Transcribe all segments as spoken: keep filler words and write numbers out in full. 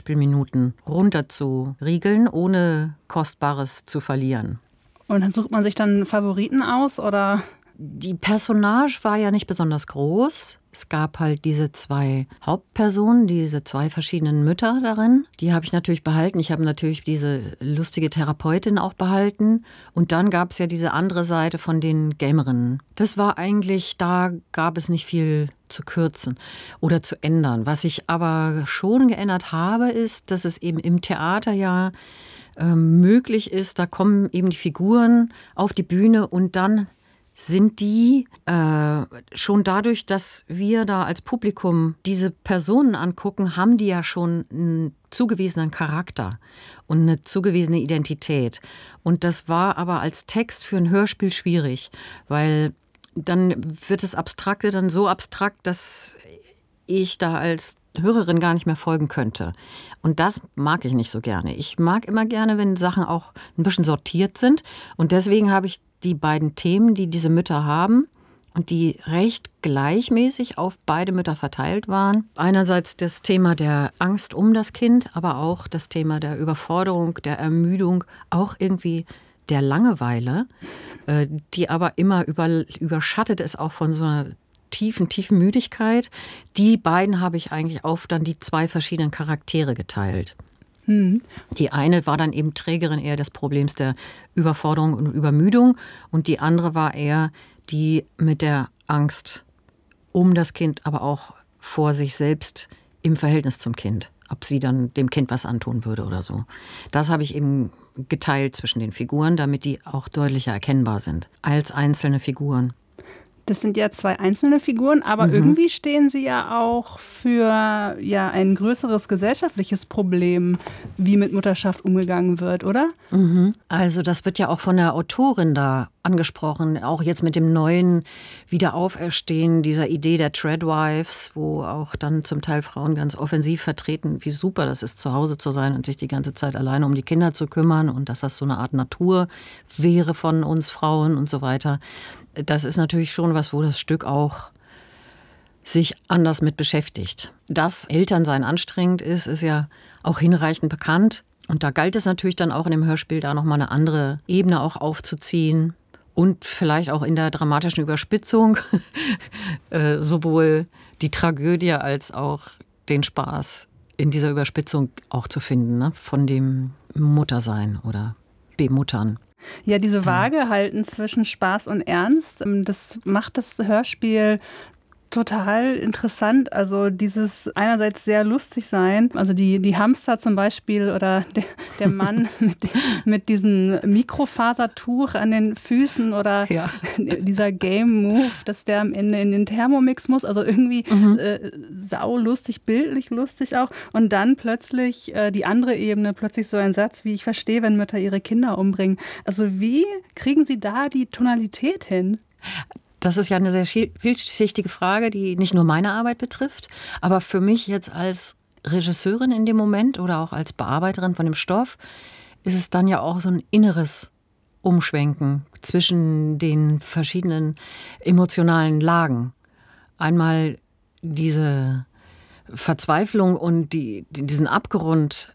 Hörspielminuten runter zu riegeln, ohne Kostbares zu verlieren. Und dann sucht man sich dann Favoriten aus, oder? Die Personage war ja nicht besonders groß. Es gab halt diese zwei Hauptpersonen, diese zwei verschiedenen Mütter darin. Die habe ich natürlich behalten. Ich habe natürlich diese lustige Therapeutin auch behalten. Und dann gab es ja diese andere Seite von den Gamerinnen. Das war eigentlich, da gab es nicht viel zu kürzen oder zu ändern. Was ich aber schon geändert habe, ist, dass es eben im Theater ja äh, möglich ist, da kommen eben die Figuren auf die Bühne und dann sind die äh, schon dadurch, dass wir da als Publikum diese Personen angucken, haben die ja schon einen zugewiesenen Charakter und eine zugewiesene Identität. Und das war aber als Text für ein Hörspiel schwierig, weil dann wird das Abstrakte dann so abstrakt, dass ich da als Hörerin gar nicht mehr folgen könnte. Und das mag ich nicht so gerne. Ich mag immer gerne, wenn Sachen auch ein bisschen sortiert sind. Und deswegen habe ich die beiden Themen, die diese Mütter haben und die recht gleichmäßig auf beide Mütter verteilt waren. Einerseits das Thema der Angst um das Kind, aber auch das Thema der Überforderung, der Ermüdung, auch irgendwie der Langeweile, die aber immer über, überschattet ist auch von so einer tiefen, tiefen Müdigkeit. Die beiden habe ich eigentlich auf dann die zwei verschiedenen Charaktere geteilt. Hm. Die eine war dann eben Trägerin eher des Problems der Überforderung und Übermüdung und die andere war eher die mit der Angst um das Kind, aber auch vor sich selbst im Verhältnis zum Kind, ob sie dann dem Kind was antun würde oder so. Das habe ich eben geteilt zwischen den Figuren, damit die auch deutlicher erkennbar sind als einzelne Figuren. Das sind ja zwei einzelne Figuren, aber mhm. irgendwie stehen sie ja auch für ja, ein größeres gesellschaftliches Problem, wie mit Mutterschaft umgegangen wird, oder? Mhm. Also das wird ja auch von der Autorin da angesprochen, auch jetzt mit dem neuen Wiederauferstehen dieser Idee der Treadwives, wo auch dann zum Teil Frauen ganz offensiv vertreten, wie super das ist, zu Hause zu sein und sich die ganze Zeit alleine um die Kinder zu kümmern und dass das so eine Art Natur wäre von uns Frauen und so weiter. Das ist natürlich schon was, wo das Stück auch sich anders mit beschäftigt. Dass Elternsein anstrengend ist, ist ja auch hinreichend bekannt. Und da galt es natürlich dann auch in dem Hörspiel, da nochmal eine andere Ebene auch aufzuziehen. Und vielleicht auch in der dramatischen Überspitzung äh, sowohl die Tragödie als auch den Spaß in dieser Überspitzung auch zu finden, ne? Von dem Muttersein oder Bemuttern. Ja, diese Waage halten zwischen Spaß und Ernst, das macht das Hörspiel total interessant. Also dieses einerseits sehr lustig sein, also die, die Hamster zum Beispiel oder der, der Mann mit, mit diesem Mikrofasertuch an den Füßen oder ja. dieser Game-Move, dass der am Ende in den Thermomix muss, also irgendwie mhm. äh, saulustig, bildlich lustig auch. Und dann plötzlich äh, die andere Ebene, plötzlich so ein Satz wie: Ich verstehe, wenn Mütter ihre Kinder umbringen. Also wie kriegen Sie da die Tonalität hin? Das ist ja eine sehr vielschichtige Frage, die nicht nur meine Arbeit betrifft, aber für mich jetzt als Regisseurin in dem Moment oder auch als Bearbeiterin von dem Stoff ist es dann ja auch so ein inneres Umschwenken zwischen den verschiedenen emotionalen Lagen. Einmal diese Verzweiflung und die, diesen Abgrund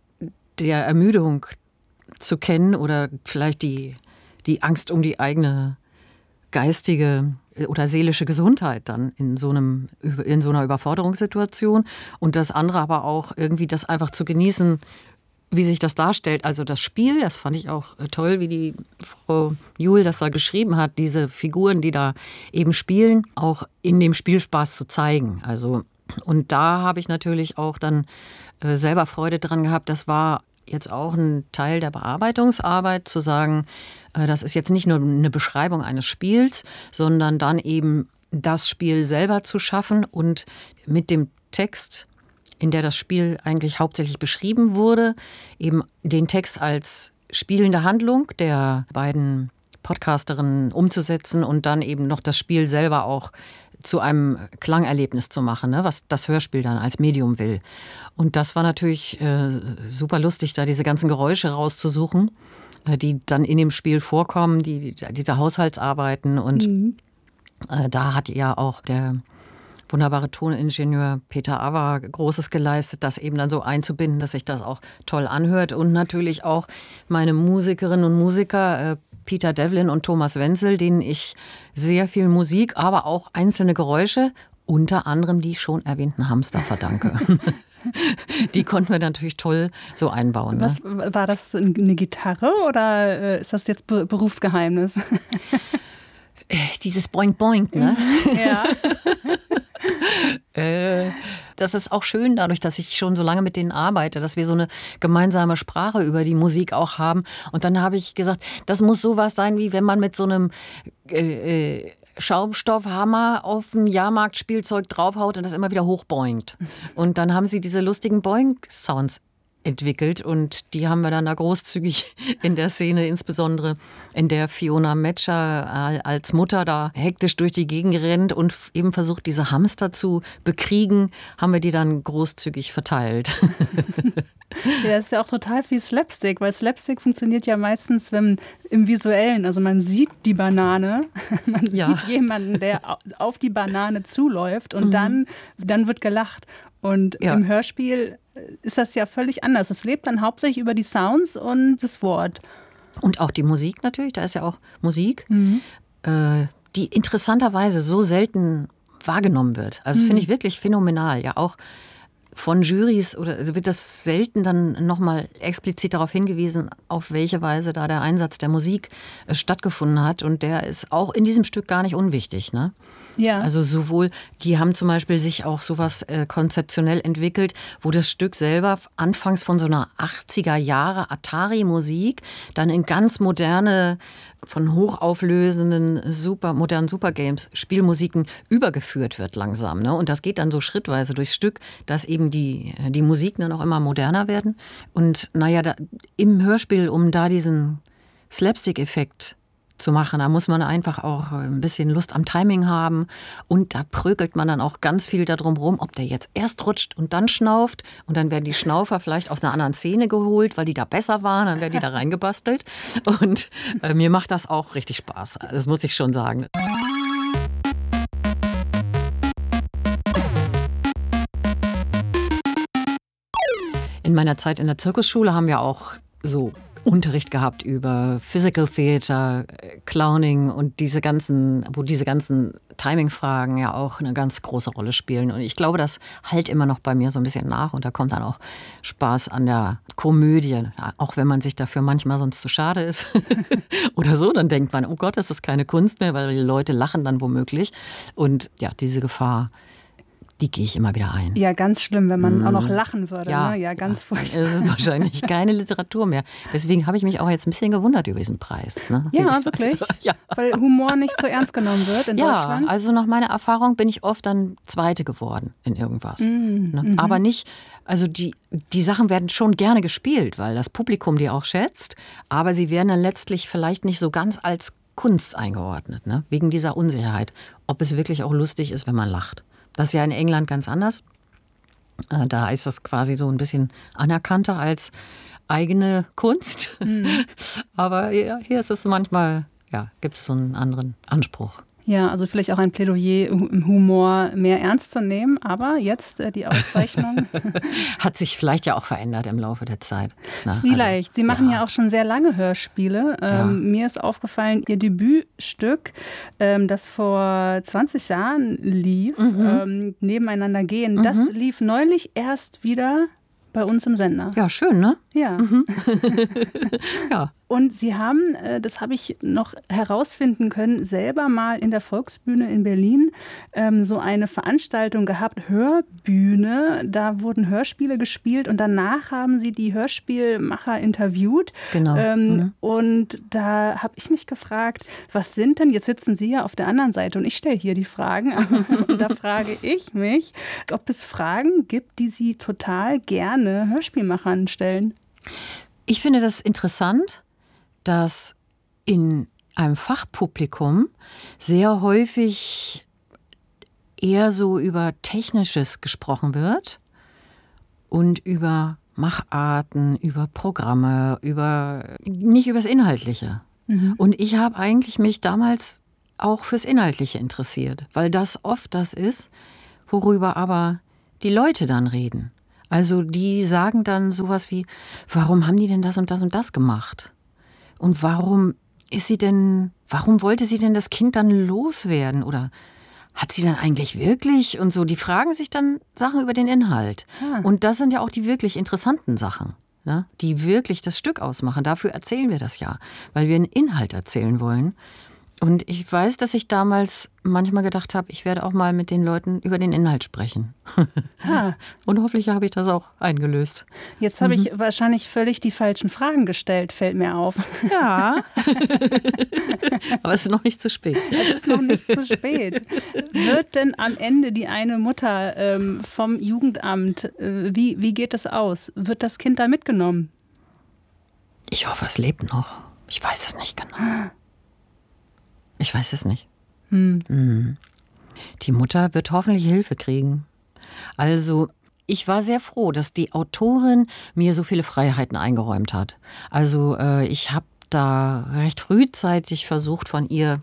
der Ermüdung zu kennen oder vielleicht die, die Angst um die eigene geistige oder seelische Gesundheit dann in so einem, in so einer Überforderungssituation und das andere aber auch irgendwie das einfach zu genießen, wie sich das darstellt. Also das Spiel, das fand ich auch toll, wie die Frau Juhl das da geschrieben hat, diese Figuren, die da eben spielen, auch in dem Spielspaß zu zeigen. Also und da habe ich natürlich auch dann äh, selber Freude dran gehabt. Das war jetzt auch ein Teil der Bearbeitungsarbeit, zu sagen, das ist jetzt nicht nur eine Beschreibung eines Spiels, sondern dann eben das Spiel selber zu schaffen und mit dem Text, in der das Spiel eigentlich hauptsächlich beschrieben wurde, eben den Text als spielende Handlung der beiden Podcasterinnen umzusetzen und dann eben noch das Spiel selber auch zu einem Klangerlebnis zu machen, ne, was das Hörspiel dann als Medium will. Und das war natürlich äh, super lustig, da diese ganzen Geräusche rauszusuchen, äh, die dann in dem Spiel vorkommen, die, die, diese Haushaltsarbeiten. Und mhm. äh, da hat ja auch der wunderbare Toningenieur Peter Awa Großes geleistet, das eben dann so einzubinden, dass sich das auch toll anhört. Und natürlich auch meine Musikerinnen und Musiker, äh, Peter Devlin und Thomas Wenzel, denen ich sehr viel Musik, aber auch einzelne Geräusche, unter anderem die schon erwähnten Hamster, verdanke. Die konnten wir natürlich toll so einbauen. Was, ne? War das eine Gitarre oder ist das jetzt Berufsgeheimnis? Dieses Boing Boing, ne? Ja. äh, das ist auch schön dadurch, dass ich schon so lange mit denen arbeite, dass wir so eine gemeinsame Sprache über die Musik auch haben. Und dann habe ich gesagt, das muss sowas sein, wie wenn man mit so einem äh, äh, Schaumstoffhammer auf ein Jahrmarktspielzeug draufhaut und das immer wieder hochboingt. Und dann haben sie diese lustigen Boing-Sounds entwickelt und die haben wir dann da großzügig in der Szene, insbesondere in der Fiona Metscher als Mutter da hektisch durch die Gegend rennt und eben versucht, diese Hamster zu bekriegen, haben wir die dann großzügig verteilt. Ja, das ist ja auch total viel Slapstick, weil Slapstick funktioniert ja meistens wenn im Visuellen. Also man sieht die Banane, man ja. sieht jemanden, der auf die Banane zuläuft und mhm. dann, dann wird gelacht. Und ja. im Hörspiel ist das ja völlig anders. Es lebt dann hauptsächlich über die Sounds und das Wort. Und auch die Musik natürlich, da ist ja auch Musik, mhm. äh, die interessanterweise so selten wahrgenommen wird. Also das mhm. finde ich wirklich phänomenal. Ja, auch von Jurys oder wird das selten dann nochmal explizit darauf hingewiesen, auf welche Weise da der Einsatz der Musik äh, stattgefunden hat. Und der ist auch in diesem Stück gar nicht unwichtig, ne? Ja. Also sowohl, die haben zum Beispiel sich auch sowas äh, konzeptionell entwickelt, wo das Stück selber anfangs von so einer achtziger Jahre Atari-Musik dann in ganz moderne, von hochauflösenden, super, modernen Supergames, Spielmusiken übergeführt wird langsam. Ne? Und das geht dann so schrittweise durchs Stück, dass eben die, die Musiken dann auch immer moderner werden. Und naja, da, im Hörspiel, um da diesen Slapstick-Effekt zu machen. Da muss man einfach auch ein bisschen Lust am Timing haben und da prökelt man dann auch ganz viel darum rum, ob der jetzt erst rutscht und dann schnauft und dann werden die Schnaufer vielleicht aus einer anderen Szene geholt, weil die da besser waren, dann werden die da reingebastelt und äh, mir macht das auch richtig Spaß, das muss ich schon sagen. In meiner Zeit in der Zirkusschule haben wir auch so Unterricht gehabt über Physical Theater, Clowning und diese ganzen, wo diese ganzen Timing-Fragen ja auch eine ganz große Rolle spielen. Und ich glaube, das halt immer noch bei mir so ein bisschen nach und da kommt dann auch Spaß an der Komödie, auch wenn man sich dafür manchmal sonst zu schade ist oder so, dann denkt man, oh Gott, das ist keine Kunst mehr, weil die Leute lachen dann womöglich. Und ja, diese Gefahr, die gehe ich immer wieder ein. Ja, ganz schlimm, wenn man mm. auch noch lachen würde. Ja, ne? ja ganz ja, furchtbar. Es ist wahrscheinlich keine Literatur mehr. Deswegen habe ich mich auch jetzt ein bisschen gewundert über diesen Preis. Ne? Ja, wirklich? Also, ja. Weil Humor nicht so ernst genommen wird in ja, Deutschland? Ja, also nach meiner Erfahrung bin ich oft dann Zweite geworden in irgendwas. Mm. Ne? Mhm. Aber nicht, also die, die Sachen werden schon gerne gespielt, weil das Publikum die auch schätzt. Aber sie werden dann letztlich vielleicht nicht so ganz als Kunst eingeordnet, ne? Wegen dieser Unsicherheit, ob es wirklich auch lustig ist, wenn man lacht. Das ist ja in England ganz anders. Da ist das quasi so ein bisschen anerkannter als eigene Kunst. Mhm. Aber ja, hier ist es manchmal, ja, gibt es so einen anderen Anspruch. Ja, also vielleicht auch ein Plädoyer, im Humor mehr ernst zu nehmen. Aber jetzt äh, die Auszeichnung. Hat sich vielleicht ja auch verändert im Laufe der Zeit. Na, vielleicht. Also, Sie machen ja. ja auch schon sehr lange Hörspiele. Ähm, ja. Mir ist aufgefallen, Ihr Debütstück, ähm, das vor zwanzig Jahren lief, mhm. ähm, Nebeneinander gehen, mhm. das lief neulich erst wieder bei uns im Sender. Ja, schön, ne? Ja. Mhm. Ja. Und Sie haben, das habe ich noch herausfinden können, selber mal in der Volksbühne in Berlin ähm, so eine Veranstaltung gehabt, Hörbühne. Da wurden Hörspiele gespielt und danach haben Sie die Hörspielmacher interviewt. Genau. Ähm, mhm. Und da habe ich mich gefragt, was sind denn, jetzt sitzen Sie ja auf der anderen Seite und ich stelle hier die Fragen. Und da frage ich mich, ob es Fragen gibt, die Sie total gerne Hörspielmachern stellen. Ich finde das interessant, dass in einem Fachpublikum sehr häufig eher so über Technisches gesprochen wird und über Macharten, über Programme, über nicht über das Inhaltliche. Mhm. Und ich habe eigentlich mich damals auch fürs Inhaltliche interessiert, weil das oft das ist, worüber aber die Leute dann reden. Also die sagen dann sowas wie, warum haben die denn das und das und das gemacht? Und warum ist sie denn, warum wollte sie denn das Kind dann loswerden? Oder hat sie dann eigentlich wirklich? Und so, die fragen sich dann Sachen über den Inhalt. Ah. Und das sind ja auch die wirklich interessanten Sachen, ne? Die wirklich das Stück ausmachen. Dafür erzählen wir das ja, weil wir einen Inhalt erzählen wollen. Und ich weiß, dass ich damals manchmal gedacht habe, ich werde auch mal mit den Leuten über den Inhalt sprechen. Ah. Und hoffentlich habe ich das auch eingelöst. Jetzt habe ich mhm. wahrscheinlich völlig die falschen Fragen gestellt, fällt mir auf. Ja, aber es ist noch nicht zu spät. Es ist noch nicht zu spät. Wird denn am Ende die eine Mutter ähm, vom Jugendamt, äh, wie, wie geht es aus? Wird das Kind da mitgenommen? Ich hoffe, es lebt noch. Ich weiß es nicht genau. Ich weiß es nicht. Hm. Die Mutter wird hoffentlich Hilfe kriegen. Also, ich war sehr froh, dass die Autorin mir so viele Freiheiten eingeräumt hat. Also, äh, ich habe da recht frühzeitig versucht, von ihr,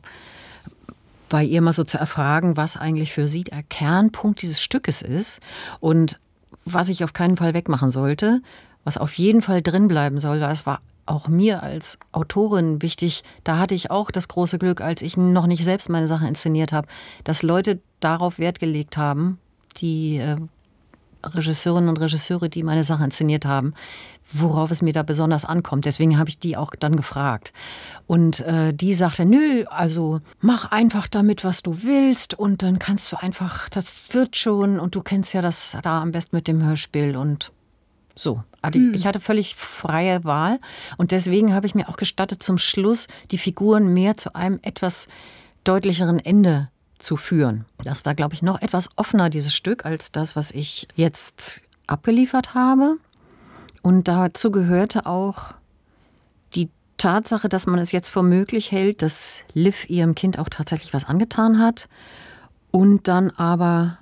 bei ihr mal so zu erfragen, was eigentlich für sie der Kernpunkt dieses Stückes ist und was ich auf keinen Fall wegmachen sollte, was auf jeden Fall drin bleiben soll. Das war auch mir als Autorin wichtig. Da hatte ich auch das große Glück, als ich noch nicht selbst meine Sachen inszeniert habe, dass Leute darauf Wert gelegt haben, die äh, Regisseurinnen und Regisseure, die meine Sachen inszeniert haben, worauf es mir da besonders ankommt. Deswegen habe ich die auch dann gefragt. Und äh, die sagte, nö, also mach einfach damit, was du willst und dann kannst du einfach, das wird schon und du kennst ja das da am besten mit dem Hörspiel und so. Ich hatte völlig freie Wahl und deswegen habe ich mir auch gestattet, zum Schluss die Figuren mehr zu einem etwas deutlicheren Ende zu führen. Das war, glaube ich, noch etwas offener, dieses Stück, als das, was ich jetzt abgeliefert habe. Und dazu gehörte auch die Tatsache, dass man es jetzt für möglich hält, dass Liv ihrem Kind auch tatsächlich was angetan hat und dann aber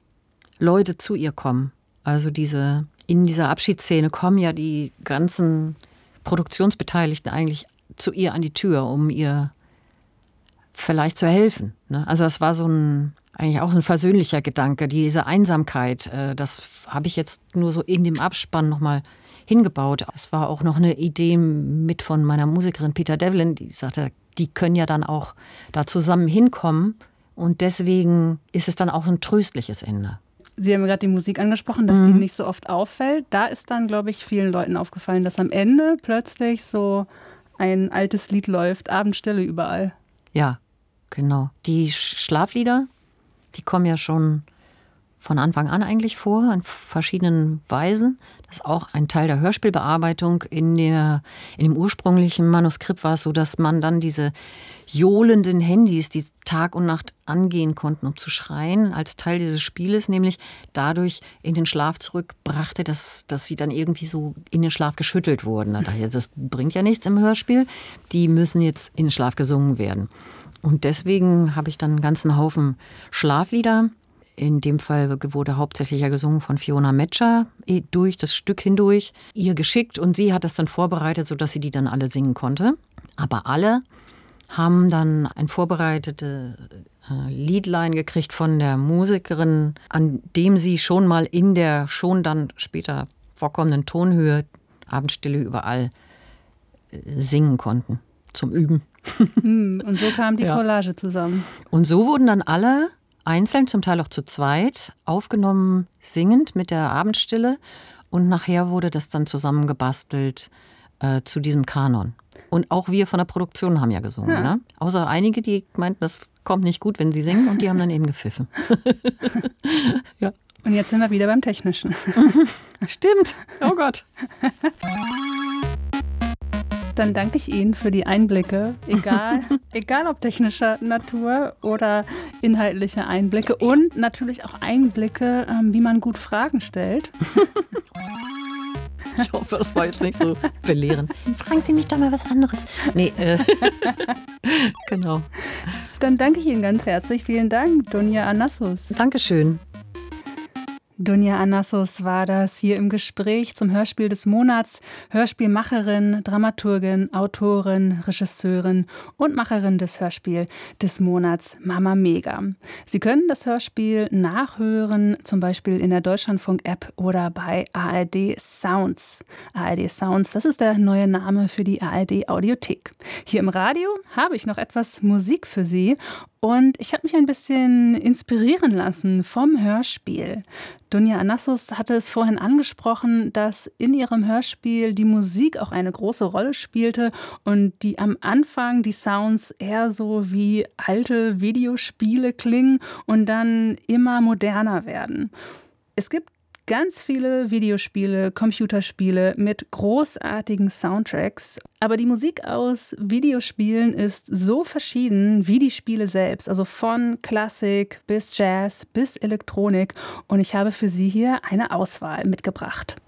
Leute zu ihr kommen. Also diese... In dieser Abschiedsszene kommen ja die ganzen Produktionsbeteiligten eigentlich zu ihr an die Tür, um ihr vielleicht zu helfen. Also das war so ein, eigentlich auch ein versöhnlicher Gedanke. Diese Einsamkeit, das habe ich jetzt nur so in dem Abspann nochmal hingebaut. Es war auch noch eine Idee mit von meiner Musikerin Peter Devlin, die sagte, die können ja dann auch da zusammen hinkommen. Und deswegen ist es dann auch ein tröstliches Ende. Sie haben gerade die Musik angesprochen, dass mhm. die nicht so oft auffällt. Da ist dann, glaube ich, vielen Leuten aufgefallen, dass am Ende plötzlich so ein altes Lied läuft, Abendstille überall. Ja, genau. Die Schlaflieder, die kommen ja schon von Anfang an eigentlich vor, in verschiedenen Weisen. Das ist auch ein Teil der Hörspielbearbeitung. In, der, in dem ursprünglichen Manuskript war es so, dass man dann diese johlenden Handys, die Tag und Nacht angehen konnten, um zu schreien, als Teil dieses Spieles, nämlich dadurch in den Schlaf zurückbrachte, dass, dass sie dann irgendwie so in den Schlaf geschüttelt wurden. Das bringt ja nichts im Hörspiel. Die müssen jetzt in den Schlaf gesungen werden. Und deswegen habe ich dann einen ganzen Haufen Schlaflieder. In dem Fall wurde hauptsächlich ja gesungen von Fiona Metscher durch das Stück hindurch, ihr geschickt und sie hat das dann vorbereitet, sodass sie die dann alle singen konnte. Aber alle haben dann ein vorbereitete äh, Liedlein gekriegt von der Musikerin, an dem sie schon mal in der schon dann später vorkommenden Tonhöhe Abendstille überall äh, singen konnten, zum Üben. Und so kam die Collage ja. zusammen. Und so wurden dann alle einzeln, zum Teil auch zu zweit, aufgenommen, singend mit der Abendstille. Und nachher wurde das dann zusammengebastelt äh, zu diesem Kanon. Und auch wir von der Produktion haben ja gesungen. Ja. Ne? Außer einige, die meinten, das kommt nicht gut, wenn sie singen. Und die haben dann eben gepfiffen. Ja. Und jetzt sind wir wieder beim Technischen. Stimmt. Oh Gott. Dann danke ich Ihnen für die Einblicke, egal, egal ob technischer Natur oder inhaltliche Einblicke und natürlich auch Einblicke, wie man gut Fragen stellt. Ich hoffe, das war jetzt nicht so belehrend. Fragen Sie mich doch mal was anderes. Nee, äh, genau. Dann danke ich Ihnen ganz herzlich. Vielen Dank, Dunja Anassos. Dankeschön. Dunja Anassos war das hier im Gespräch zum Hörspiel des Monats. Hörspielmacherin, Dramaturgin, Autorin, Regisseurin und Macherin des Hörspiel des Monats Mama Mega. Sie können das Hörspiel nachhören, zum Beispiel in der Deutschlandfunk-App oder bei A R D Sounds. A R D Sounds, das ist der neue Name für die A R D-Audiothek. Hier im Radio habe ich noch etwas Musik für Sie. Und ich habe mich ein bisschen inspirieren lassen vom Hörspiel. Dunja Anassos hatte es vorhin angesprochen, dass in ihrem Hörspiel die Musik auch eine große Rolle spielte und die am Anfang die Sounds eher so wie alte Videospiele klingen und dann immer moderner werden. Es gibt ganz viele Videospiele, Computerspiele mit großartigen Soundtracks. Aber die Musik aus Videospielen ist so verschieden wie die Spiele selbst. Also von Klassik bis Jazz bis Elektronik. Und ich habe für Sie hier eine Auswahl mitgebracht.